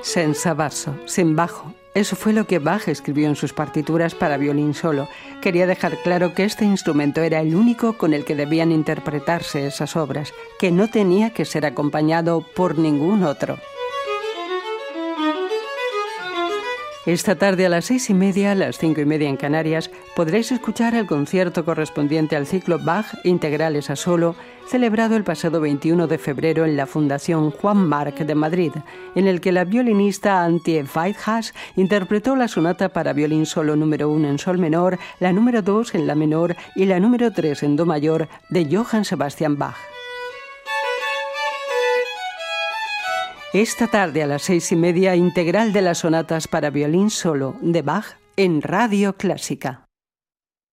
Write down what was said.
Senza basso, sin bajo. Eso fue lo que Bach escribió en sus partituras para violín solo. Quería dejar claro que este instrumento era el único con el que debían interpretarse esas obras, que no tenía que ser acompañado por ningún otro. Esta tarde a las 6:30, a las 5:30 en Canarias, podréis escuchar el concierto correspondiente al ciclo Bach Integrales a Solo, celebrado el pasado 21 de febrero en la Fundación Juan March de Madrid, en el que la violinista Antje Weidhaus interpretó la sonata para violín solo número 1 en sol menor, la número 2 en la menor y la número 3 en do mayor de Johann Sebastian Bach. Esta tarde a las 6:30, integral de las sonatas para violín solo de Bach en Radio Clásica.